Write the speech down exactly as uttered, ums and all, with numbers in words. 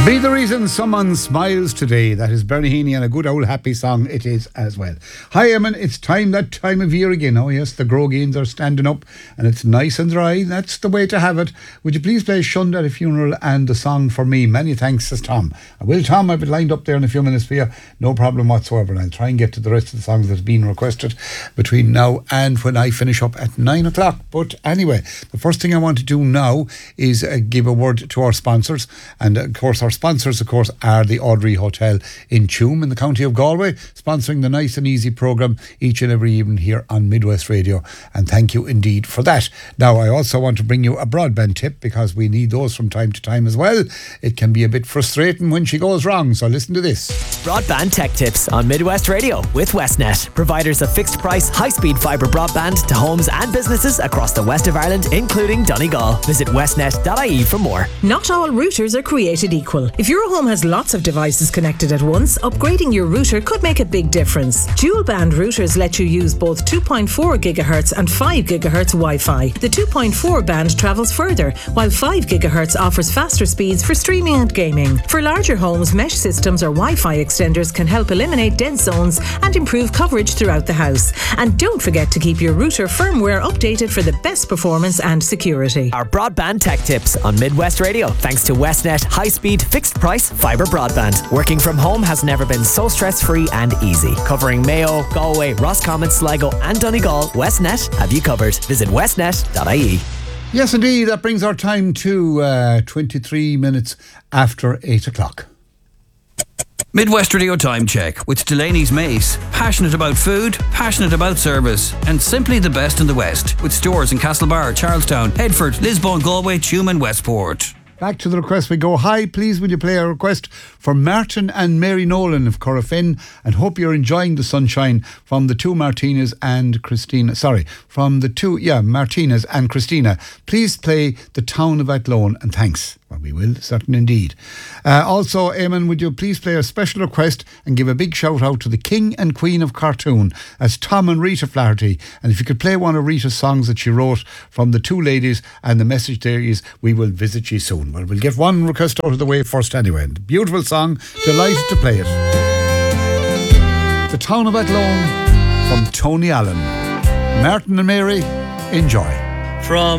Be the reason someone smiles today. That is Bernie Heaney, and a good old happy song it is as well. Hi Eamon, it's time that time of year again. Oh yes, the Grogeens are standing up and it's nice and dry. That's the way to have it. Would you please play Shunda at a Funeral and the song for me? Many thanks, says Tom. I will, Tom. I've been lined up there in a few minutes for you. No problem whatsoever. And I'll try and get to the rest of the songs that have been requested between now and when I finish up at nine o'clock. But anyway, the first thing I want to do now is uh, give a word to our sponsors. And of course our sponsors, of course, are the Audrey Hotel in Tuam in the county of Galway, sponsoring the Nice and Easy programme each and every evening here on Midwest Radio, and thank you indeed for that. Now, I also want to bring you a broadband tip, because we need those from time to time as well. It can be a bit frustrating when she goes wrong, so listen to this. Broadband tech tips on Midwest Radio with Westnet, providers of fixed price, high-speed fibre broadband to homes and businesses across the west of Ireland, including Donegal. Visit westnet dot I E for more. Not all routers are created equal. If your home has lots of devices connected at once, upgrading your router could make a big difference. Dual band routers let you use both two point four gigahertz and five gigahertz Wi-Fi. The two point four band travels further, while five gigahertz offers faster speeds for streaming and gaming. For larger homes, mesh systems or Wi-Fi extenders can help eliminate dead zones and improve coverage throughout the house. And don't forget to keep your router firmware updated for the best performance and security. Our broadband tech tips on Midwest Radio, thanks to Westnet high-speed fixed price fibre broadband. Working from home has never been so stress-free and easy. Covering Mayo, Galway, Roscommon, Sligo and Donegal, Westnet have you covered. Visit westnet dot I E. Yes, indeed. That brings our time to uh, twenty-three minutes after eight o'clock. Midwest Radio Time Check with Delaney's Mace. Passionate about food, passionate about service, and simply the best in the West. With stores in Castlebar, Charlestown, Headford, Lisbon, Galway, Tuam and Westport. Back to the request we go. Hi, please will you play a request for Martin and Mary Nolan of Corofin, and hope you're enjoying the sunshine from the two Martinez and Christina. Sorry, from the two, yeah, Martinez and Christina. Please play The Town of Athlone, and thanks. Well, we will, certain indeed. Uh, also, Eamon, would you please play a special request and give a big shout out to the King and Queen of Cartoon as Tom and Rita Flaherty. And if you could play one of Rita's songs that she wrote from the two ladies, and the message there is, we will visit you soon. Well, we'll get one request out of the way first anyway. Beautiful song, delighted to play it. The Town of Athlone from Tony Allen. Martin and Mary, enjoy. From